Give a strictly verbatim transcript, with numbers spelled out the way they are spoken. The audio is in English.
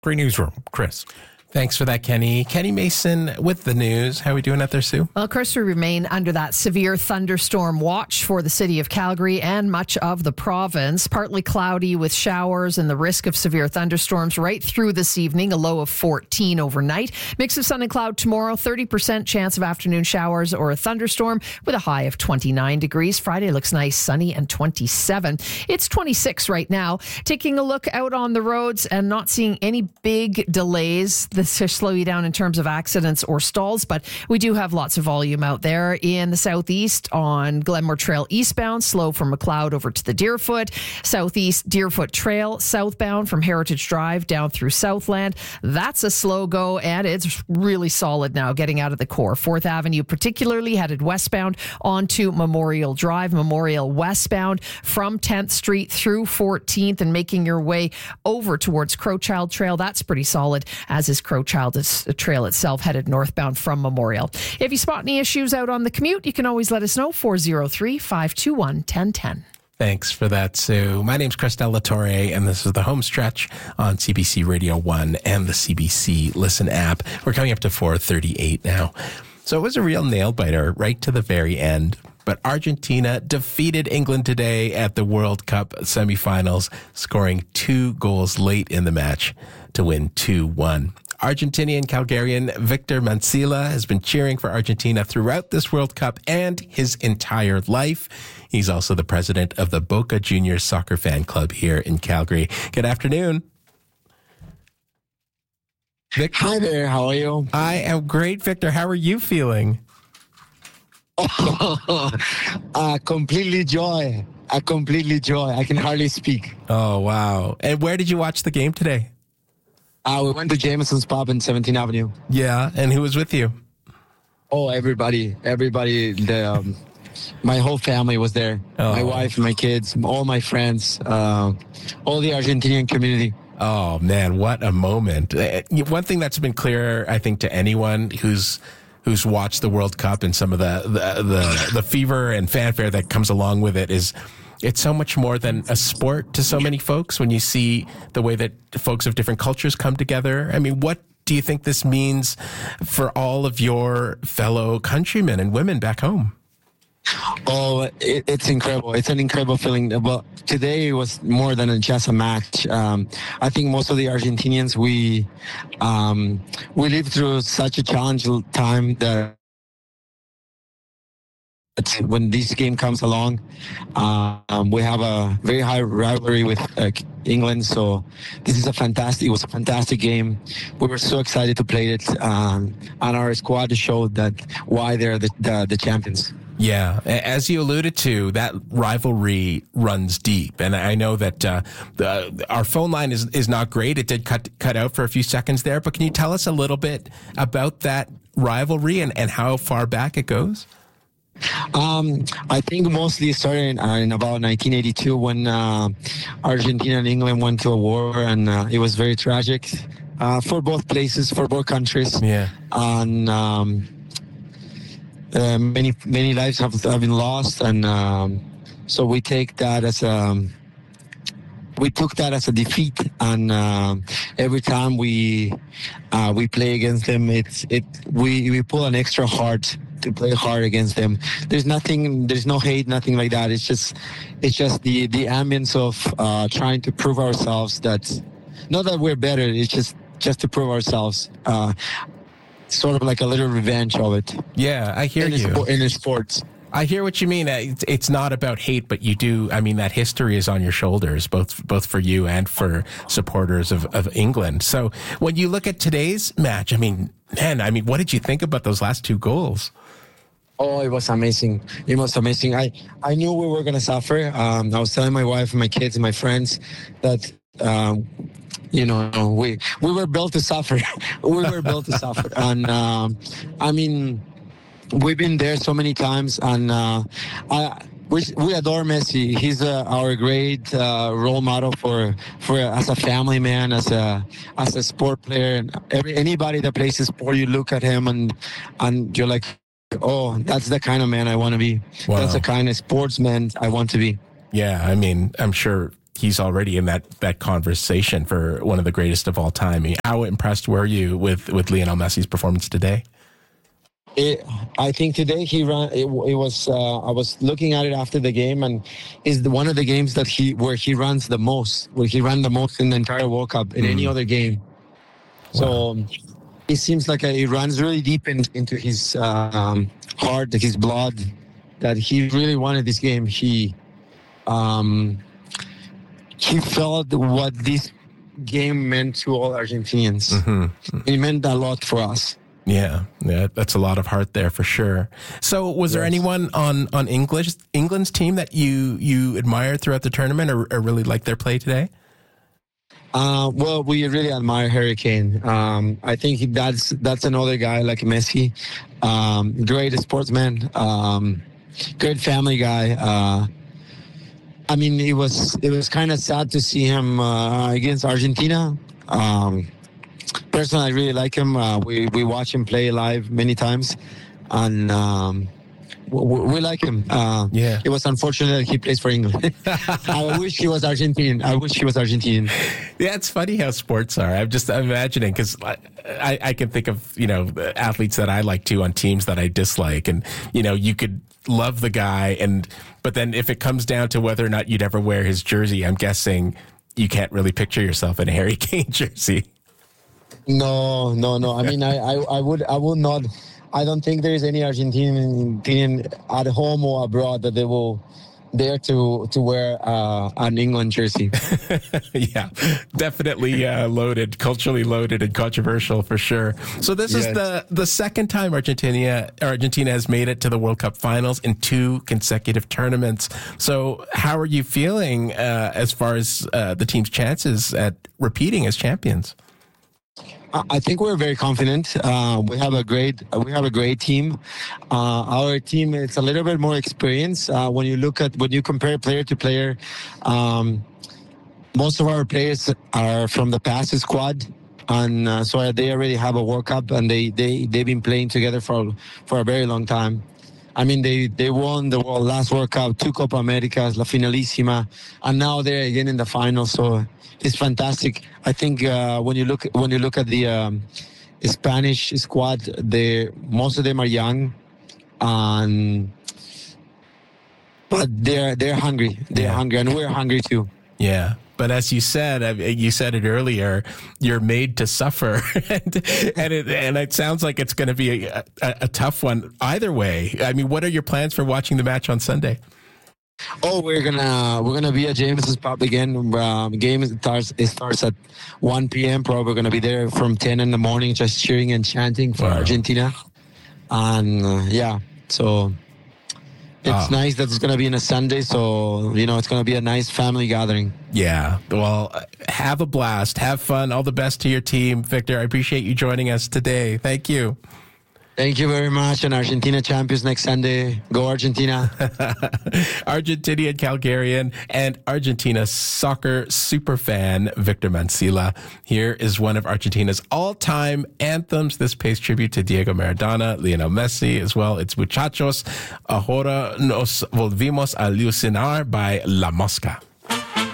Great newsroom, Chris. Thanks for that, Kenny. Kenny Mason with the news. How are we doing out there, Sue? Well, Chris, we remain under that severe thunderstorm watch for the city of Calgary and much of the province. Partly cloudy with showers and the risk of severe thunderstorms right through this evening, a low of fourteen overnight. Mix of sun and cloud tomorrow, thirty percent chance of afternoon showers or a thunderstorm with a high of twenty-nine degrees. Friday looks nice, sunny and twenty-seven. It's twenty-six right now. Taking a look out on the roads and not seeing any big delays to slow you down in terms of accidents or stalls, but we do have lots of volume out there in the southeast on Glenmore Trail eastbound, slow from McLeod over to the Deerfoot, southeast Deerfoot Trail southbound from Heritage Drive down through Southland. That's a slow go, and it's really solid now getting out of the core. fourth Avenue particularly headed westbound onto Memorial Drive, Memorial westbound from tenth Street through fourteenth and making your way over towards Crowchild Trail. That's pretty solid, as is Crowchild Trail itself, headed northbound from Memorial. If you spot any issues out on the commute, you can always let us know. four oh three, five two one, one oh one oh. Thanks for that, Sue. My name's Chris Delatorre, and this is the home stretch on C B C Radio one and the C B C Listen app. We're coming up to four thirty-eight now. So it was a real nail-biter right to the very end. But Argentina defeated England today at the World Cup semifinals, scoring two goals late in the match to win two one. Argentinian Calgarian Victor Mancilla has been cheering for Argentina throughout this World Cup and his entire life. He's also the president of the Boca Juniors Soccer Fan Club here in Calgary. Good afternoon. Victor. Hi there. How are you? I am great, Victor. How are you feeling? Oh, uh, completely joy. A completely joy. I can hardly speak. Oh, wow. And where did you watch the game today? Uh, we went to Jameson's Pub in seventeenth Avenue. Yeah, and who was with you? Oh, everybody. Everybody. The, um, my whole family was there. Oh. My wife, my kids, all my friends, uh, all the Argentinian community. Oh, man, what a moment. One thing that's been clear, I think, to anyone who's who's watched the World Cup and some of the the, the, the fever and fanfare that comes along with it is it's so much more than a sport to so many folks when you see the way that folks of different cultures come together. I mean, what do you think this means for all of your fellow countrymen and women back home? Oh, it, it's incredible. It's an incredible feeling. But today was more than just a match. Um, I think most of the Argentinians, we um, we lived through such a challenging time that when this game comes along, um, we have a very high rivalry with uh, England. So this is a fantastic, it was a fantastic game. We were so excited to play it. Um, and our squad showed that why they're the, the, the champions. Yeah, as you alluded to, that rivalry runs deep, and I know that uh, the, our phone line is is not great. It did cut cut out for a few seconds there, but can you tell us a little bit about that rivalry and, and how far back it goes? Um, I think mostly it started in, uh, in about nineteen eighty-two when uh, Argentina and England went to a war, and uh, it was very tragic uh, for both places, for both countries. Yeah, and. Um, Uh, many many lives have, have been lost, and um, so we take that as a we took that as a defeat. And uh, every time we uh, we play against them, it's it we we pull an extra hard to play hard against them. There's nothing, there's no hate, nothing like that. It's just it's just the the ambience of uh, trying to prove ourselves that not that we're better. It's just just to prove ourselves. Uh, Sort of like a little revenge of it. Yeah, I hear in you. Spo- in the sports. I hear what you mean. It's, it's not about hate, but you do. I mean, that history is on your shoulders, both both for you and for supporters of, of England. So when you look at today's match, I mean, man, I mean, what did you think about those last two goals? Oh, it was amazing. It was amazing. I, I knew we were going to suffer. Um, I was telling my wife and my kids and my friends that, um, you know, we we were built to suffer. we were built to suffer. And, um, I mean, we've been there so many times. And uh, I, we, we adore Messi. He's uh, our great uh, role model for, for as a family man, as a as a sport player. And every, anybody that plays a sport, you look at him and and you're like, oh, that's the kind of man I want to be. Wow. That's the kind of sportsman I want to be. Yeah, I mean, I'm sure he's already in that, that conversation for one of the greatest of all time. I mean, how impressed were you with, with Lionel Messi's performance today? It, I think today he ran. It, it was. Uh, I was looking at it after the game, and is the one of the games that he where he runs the most, where he ran the most in the entire World Cup in mm. any other game. Wow. So um, it seems like a, he runs really deep in, into his uh, um, heart, his blood, that he really wanted this game. He um, he felt what this game meant to all Argentinians. Mm-hmm. It meant a lot for us. Yeah, yeah, that's a lot of heart there for sure. So, was yes. there anyone on on English England's team that you you admired throughout the tournament, or, or really liked their play today? Uh, well, we really admire Harry Kane. Um, I think he, that's that's another guy like Messi, um, great sportsman, um, great family guy. Uh, I mean, it was it was kind of sad to see him uh, against Argentina. Um, Personally, I really like him. Uh, we we watch him play live many times, and um, we, we like him. Uh, yeah, it was unfortunate that he plays for England. I wish he was Argentinian. I wish he was Argentinian. Yeah, it's funny how sports are. I'm just imagining because I, I I can think of you know athletes that I like too on teams that I dislike, and you know you could love the guy, and but then if it comes down to whether or not you'd ever wear his jersey, I'm guessing you can't really picture yourself in a Harry Kane jersey. No, no, no. I mean, I, I, I would, I would not. I don't think there is any Argentinian at home or abroad that they will dare to to wear uh, an England jersey. Yeah, definitely uh, loaded, culturally loaded, and controversial for sure. So this yes. is the the second time Argentina Argentina has made it to the World Cup finals in two consecutive tournaments. So how are you feeling uh, as far as uh, the team's chances at repeating as champions? I think we're very confident. Uh, we have a great we have a great team. Uh, our team is a little bit more experienced. Uh, when you look at when you compare player to player, um, most of our players are from the past squad, and uh, so they already have a World Cup, and they they they've been playing together for for a very long time. I mean, they, they won the world, last World Cup, two Copa Americas, La Finalísima, and now they're again in the final. So it's fantastic. I think uh, when you look when you look at the um, Spanish squad, they most of them are young, and but they're they're hungry. They're yeah. hungry, and we're hungry too. Yeah. But as you said, you said it earlier, you're made to suffer. and and it, and it sounds like it's going to be a, a, a tough one either way. I mean, what are your plans for watching the match on Sunday? Oh, we're gonna we're gonna be at James's Pub again. Um, game starts it starts at one p.m. Probably gonna be there from ten in the morning, just cheering and chanting for wow. Argentina. And uh, yeah, so it's oh. nice that it's gonna be on a Sunday. So you know, it's gonna be a nice family gathering. Yeah. Well, have a blast, have fun. All the best to your team, Victor. I appreciate you joining us today. Thank you. Thank you very much. And Argentina champions next Sunday. Go Argentina. Argentinian Calgarian and Argentina soccer superfan Victor Mancilla. Here is one of Argentina's all-time anthems. This pays tribute to Diego Maradona, Lionel Messi as well. It's Muchachos, Ahora nos volvimos a alucinar by La Mosca.